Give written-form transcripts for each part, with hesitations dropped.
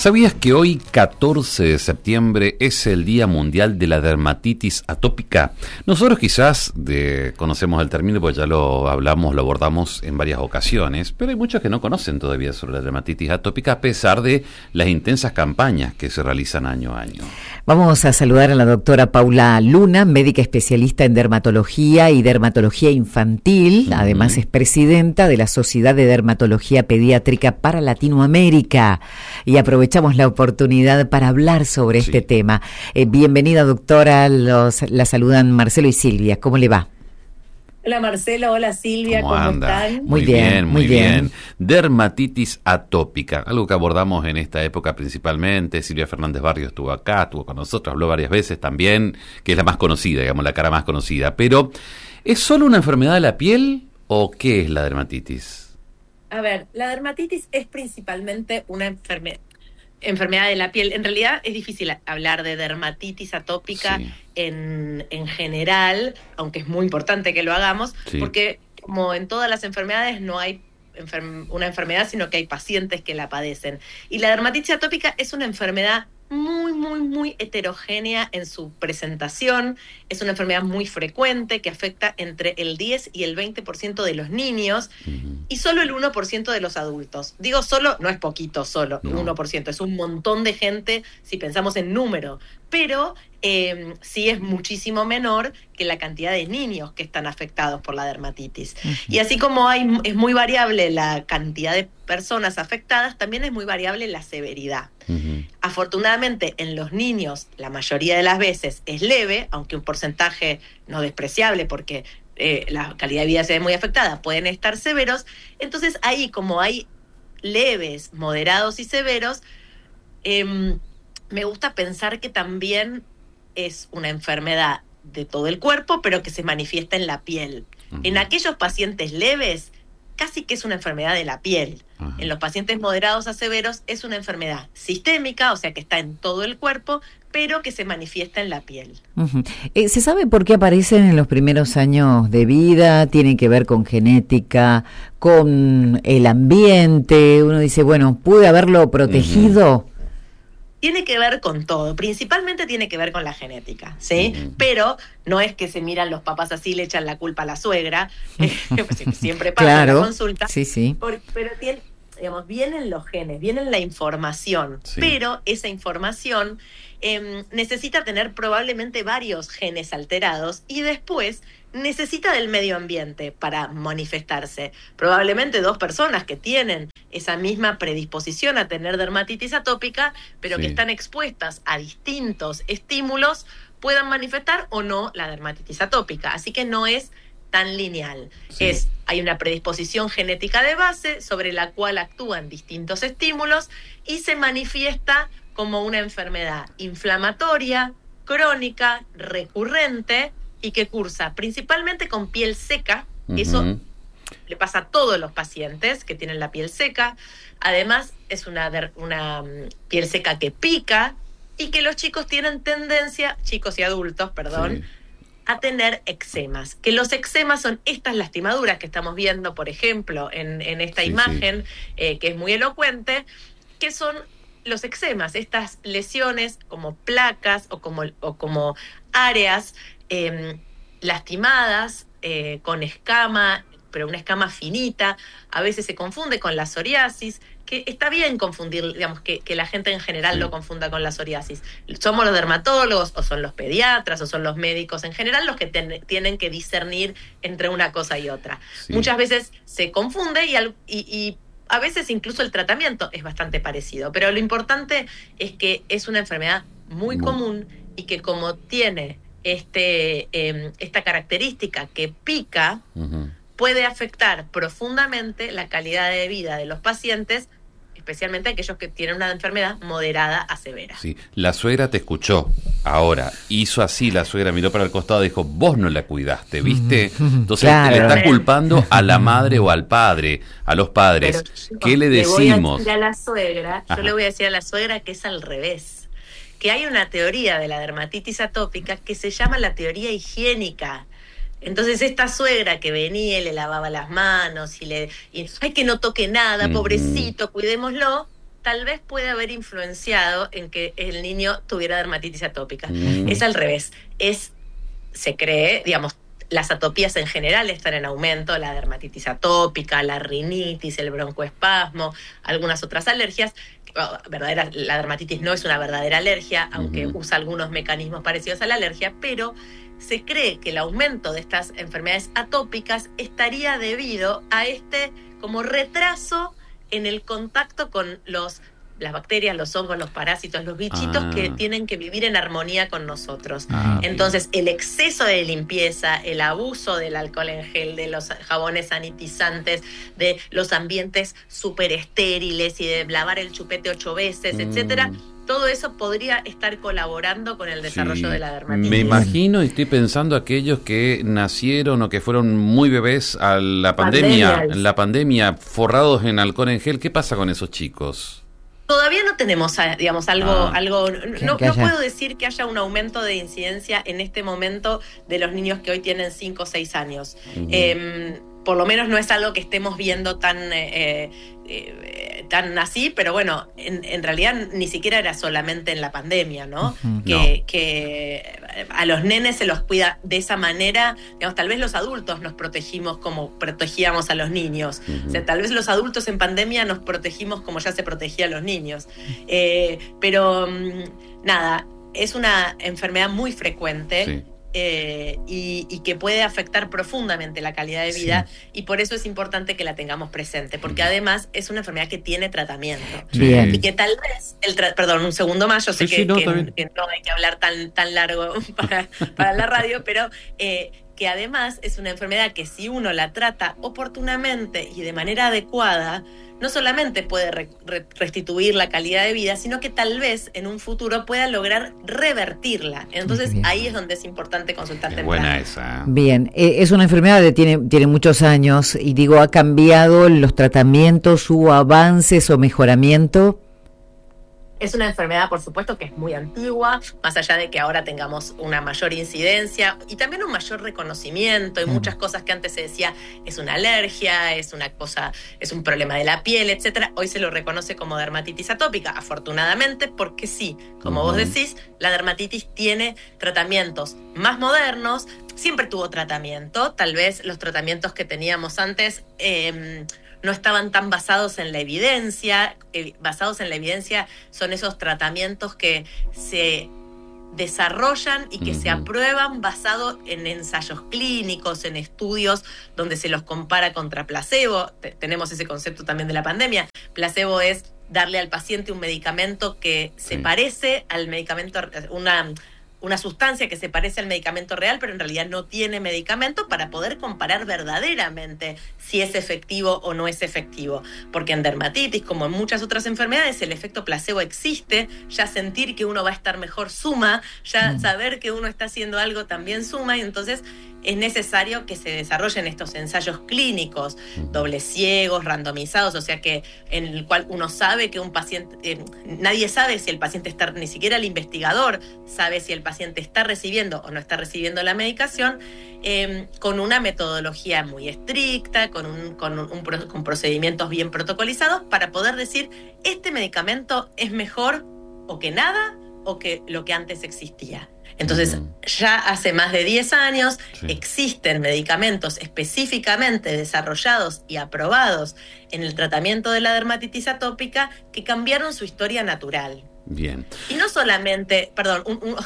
¿Sabías que hoy, 14 de septiembre, es el Día Mundial de la Dermatitis Atópica? Nosotros quizás conocemos el término, pues ya lo hablamos, lo abordamos en varias ocasiones, pero hay muchos que no conocen todavía sobre la dermatitis atópica, a pesar de las intensas campañas que se realizan año a año. Vamos a saludar a la doctora Paula Luna, médica especialista en dermatología y dermatología infantil. Además es presidenta de la Sociedad de Dermatología Pediátrica para Latinoamérica. Y aprovechamos la oportunidad para hablar sobre este tema. Bienvenida, doctora. La saludan Marcelo y Silvia. ¿Cómo le va? Hola Marcelo, hola Silvia, ¿cómo están? Muy bien. Dermatitis atópica, algo que abordamos en esta época principalmente. Silvia Fernández Barrio estuvo acá, estuvo con nosotros, habló varias veces también, que es la más conocida, digamos, la cara más conocida. Pero, ¿es solo una enfermedad de la piel o qué es la dermatitis? A ver, la dermatitis es principalmente una enfermedad de la piel. En realidad es difícil hablar de dermatitis atópica en general, aunque es muy importante que lo hagamos, porque como en todas las enfermedades no hay una enfermedad, sino que hay pacientes que la padecen. Y la dermatitis atópica es una enfermedad muy heterogénea en su presentación. Es una enfermedad muy frecuente que afecta entre el 10 y el 20% de los niños y solo el 1% de los adultos. Digo solo, no es poquito solo, 1%, es un montón de gente si pensamos en número, pero sí es muchísimo menor que la cantidad de niños que están afectados por la dermatitis. Y así como es muy variable la cantidad de personas afectadas, también es muy variable la severidad. Afortunadamente, en los niños, la mayoría de las veces es leve, aunque un porcentaje no despreciable, porque la calidad de vida se ve muy afectada, pueden estar severos. Entonces, ahí, como hay leves, moderados y severos, me gusta pensar que también es una enfermedad de todo el cuerpo, pero que se manifiesta en la piel. En aquellos pacientes leves, casi que es una enfermedad de la piel. En los pacientes moderados a severos es una enfermedad sistémica, o sea que está en todo el cuerpo, pero que se manifiesta en la piel. ¿Se sabe por qué aparecen en los primeros años de vida? ¿Tiene que ver con genética, con el ambiente? Uno dice, bueno, ¿pude haberlo protegido? Tiene que ver con todo, principalmente tiene que ver con la genética, ¿sí? Pero no es que se miran los papás así y le echan la culpa a la suegra, siempre pasa en la consulta, pero digamos, vienen los genes, vienen la información, pero esa información necesita tener probablemente varios genes alterados y después necesita del medio ambiente para manifestarse. Probablemente dos personas que tienen esa misma predisposición a tener dermatitis atópica, pero que están expuestas a distintos estímulos, puedan manifestar o no la dermatitis atópica. Así que no es tan lineal. Hay una predisposición genética de base sobre la cual actúan distintos estímulos y se manifiesta como una enfermedad inflamatoria, crónica, recurrente y que cursa principalmente con piel seca. Eso le pasa a todos los pacientes que tienen la piel seca. Además, es una piel seca que pica y que los chicos tienen tendencia, chicos y adultos, a tener eczemas. Que los eczemas son estas lastimaduras que estamos viendo, por ejemplo, en esta imagen, que es muy elocuente, que son los eczemas, estas lesiones como placas o como áreas lastimadas, con escama, pero una escama finita. A veces se confunde con la psoriasis, que está bien confundir, digamos, que la gente en general lo confunda con la psoriasis. Somos los dermatólogos, o son los pediatras, o son los médicos en general los que tienen que discernir entre una cosa y otra. Muchas veces se confunde y a veces incluso el tratamiento es bastante parecido, pero lo importante es que es una enfermedad muy común y que como tiene esta característica que pica, puede afectar profundamente la calidad de vida de los pacientes, especialmente aquellos que tienen una enfermedad moderada a severa. La suegra te escuchó, ahora hizo así, la suegra miró para el costado y dijo, vos no la cuidaste, ¿viste? Entonces le está culpando a la madre o al padre, a los padres. Pero, ¿qué le decimos? Yo le voy a decir a la suegra que es al revés, que hay una teoría de la dermatitis atópica que se llama la teoría higiénica. Entonces esta suegra que venía y le lavaba las manos y ay, que no toque nada, pobrecito, cuidémoslo, tal vez puede haber influenciado en que el niño tuviera dermatitis atópica. Es al revés. Se cree, digamos, las atopías en general están en aumento, la dermatitis atópica, la rinitis, el broncoespasmo, algunas otras alergias. La dermatitis no es una verdadera alergia, aunque usa algunos mecanismos parecidos a la alergia, pero se cree que el aumento de estas enfermedades atópicas estaría debido a como retraso en el contacto con las bacterias, los hongos, los parásitos, los bichitos que tienen que vivir en armonía con nosotros. Entonces, el exceso de limpieza, el abuso del alcohol en gel, de los jabones sanitizantes, de los ambientes súper estériles y de lavar el chupete 8 veces, etcétera, todo eso podría estar colaborando con el desarrollo de la dermatitis. Me imagino y estoy pensando aquellos que nacieron o que fueron muy bebés a la pandemia, forrados en alcohol en gel. ¿Qué pasa con esos chicos? Todavía no tenemos, digamos, algo no puedo decir que haya un aumento de incidencia en este momento de los niños que hoy tienen 5 o 6 años. Por lo menos no es algo que estemos viendo tan así, pero bueno, en realidad ni siquiera era solamente en la pandemia, ¿no? Que a los nenes se los cuida de esa manera, digamos, tal vez los adultos nos protegimos como protegíamos a los niños, o sea, tal vez los adultos en pandemia nos protegimos como ya se protegía a los niños, pero nada, es una enfermedad muy frecuente. Y que puede afectar profundamente la calidad de vida, y por eso es importante que la tengamos presente, porque además es una enfermedad que tiene tratamiento. Bien. Y que tal vez, perdón, un segundo más, yo sé que no hay que hablar tan largo para la radio, pero que además es una enfermedad que si uno la trata oportunamente y de manera adecuada, no solamente puede restituir la calidad de vida, sino que tal vez en un futuro pueda lograr revertirla. Entonces ahí es donde es importante consultar temprano. Buena esa. Bien, es una enfermedad que tiene muchos años y digo, ¿ha cambiado los tratamientos, hubo avances o mejoramiento? Es una enfermedad, por supuesto, que es muy antigua, más allá de que ahora tengamos una mayor incidencia y también un mayor reconocimiento. Hay muchas cosas que antes se decía, es una alergia, es una cosa, es un problema de la piel, etcétera. Hoy se lo reconoce como dermatitis atópica, afortunadamente, porque sí, como vos decís, la dermatitis tiene tratamientos más modernos, siempre tuvo tratamiento, tal vez los tratamientos que teníamos antes no estaban tan basados en la evidencia. Basados en la evidencia son esos tratamientos que se desarrollan y que se aprueban basado en ensayos clínicos, en estudios donde se los compara contra placebo. Tenemos ese concepto también de la pandemia. Placebo es darle al paciente un medicamento que se parece al medicamento, una sustancia que se parece al medicamento real, pero en realidad no tiene medicamento, para poder comparar verdaderamente si es efectivo o no es efectivo. Porque en dermatitis, como en muchas otras enfermedades, el efecto placebo existe. Ya sentir que uno va a estar mejor suma, ya saber que uno está haciendo algo también suma, y entonces es necesario que se desarrollen estos ensayos clínicos, dobles ciegos, randomizados, o sea que en el cual uno sabe que un paciente, nadie sabe si el paciente está, ni siquiera el investigador sabe si el paciente está recibiendo o no está recibiendo la medicación, con una metodología muy estricta, con procedimientos bien protocolizados, para poder decir, este medicamento es mejor o que nada o que lo que antes existía. Entonces, ya hace más de 10 años existen medicamentos específicamente desarrollados y aprobados en el tratamiento de la dermatitis atópica que cambiaron su historia natural. Bien. Y no solamente, perdón,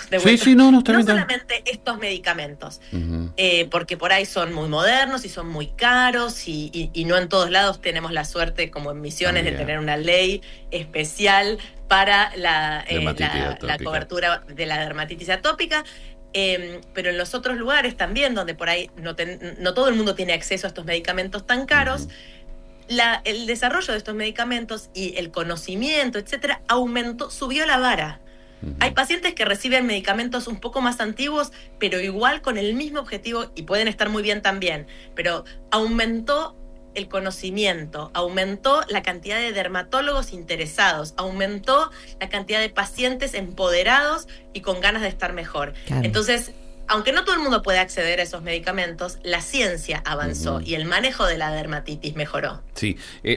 no solamente estos medicamentos, porque por ahí son muy modernos y son muy caros y no en todos lados tenemos la suerte, como en Misiones, de tener una ley especial para la cobertura de la dermatitis atópica. Pero en los otros lugares también, donde por ahí no todo el mundo tiene acceso a estos medicamentos tan caros, el desarrollo de estos medicamentos y el conocimiento, etcétera, subió la vara. Hay pacientes que reciben medicamentos un poco más antiguos, pero igual con el mismo objetivo, y pueden estar muy bien también, pero aumentó el conocimiento, aumentó la cantidad de dermatólogos interesados, aumentó la cantidad de pacientes empoderados y con ganas de estar mejor. Claro. Entonces, aunque no todo el mundo puede acceder a esos medicamentos, la ciencia avanzó y el manejo de la dermatitis mejoró. Sí,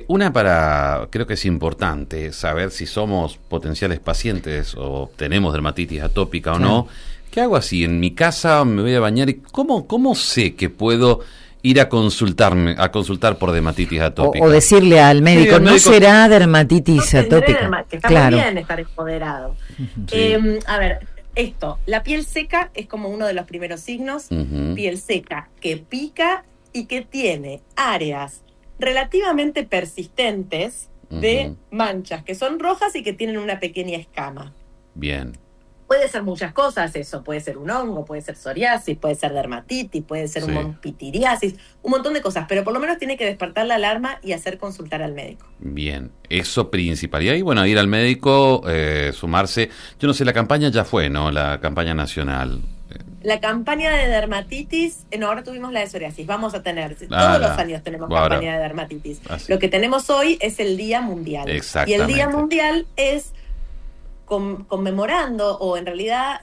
creo que es importante saber si somos potenciales pacientes o tenemos dermatitis atópica o no. ¿Qué hago así? En mi casa me voy a bañar y ¿cómo sé que puedo ir a consultar por dermatitis atópica? O decirle al médico, ¿no será dermatitis atópica? Que está muy bien estar empoderado. A ver, la piel seca es como uno de los primeros signos. Piel seca que pica y que tiene áreas relativamente persistentes de manchas que son rojas y que tienen una pequeña escama. Bien. Puede ser muchas cosas eso, puede ser un hongo, puede ser psoriasis, puede ser dermatitis, puede ser pitiriasis, un montón de cosas, pero por lo menos tiene que despertar la alarma y hacer consultar al médico. Bien, eso principal. Y ahí, bueno, ir al médico, sumarse. Yo no sé, la campaña ya fue, ¿no? La campaña nacional. La campaña de dermatitis, ahora tuvimos la de psoriasis, vamos a tener, todos los años tenemos campaña de dermatitis. Lo que tenemos hoy es el Día Mundial. Y el Día Mundial es conmemorando o en realidad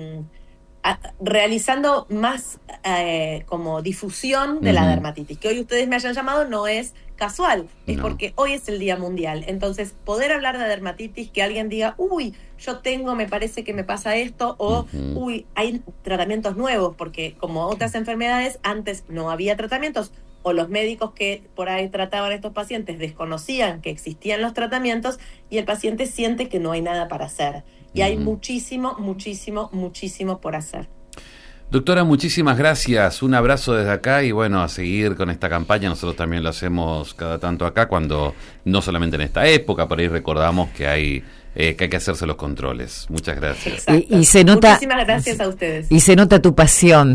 realizando más como difusión de la dermatitis. Que hoy ustedes me hayan llamado no es casual, es porque hoy es el Día Mundial. Entonces, poder hablar de dermatitis, que alguien diga, uy, me parece que me pasa esto, o uy, hay tratamientos nuevos, porque como otras enfermedades, antes no había tratamientos, o los médicos que por ahí trataban a estos pacientes desconocían que existían los tratamientos y el paciente siente que no hay nada para hacer. Y hay muchísimo por hacer. Doctora, muchísimas gracias. Un abrazo desde acá y bueno, a seguir con esta campaña. Nosotros también lo hacemos cada tanto acá, cuando no solamente en esta época, por ahí recordamos que hay que hacerse los controles. Muchas gracias. Y se nota, muchísimas gracias a ustedes. Y se nota tu pasión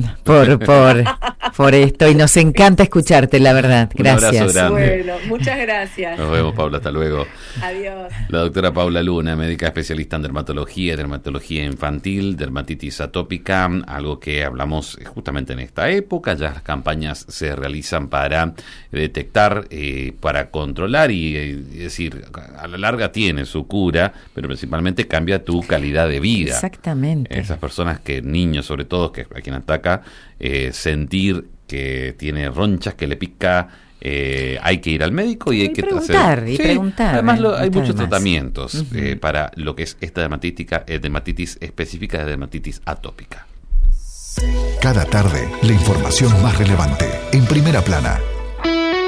por esto y nos encanta escucharte, la verdad. Gracias. Un abrazo grande. Bueno, muchas gracias. Nos vemos, Paula, hasta luego. Adiós. La doctora Paula Luna, médica especialista en dermatología infantil, dermatitis atópica, algo que hablamos justamente en esta época. Ya las campañas se realizan para detectar, para controlar y decir, a la larga tiene su cura, pero principalmente cambia tu calidad de vida. Exactamente. Esas personas niños sobre todo, que a quien ataca, sentir que tiene ronchas, que le pica, hay que ir al médico y hay que preguntar. Además hay muchos tratamientos para lo que es esta dermatitis específica de dermatitis atópica. Cada tarde, la información más relevante en Primera Plana.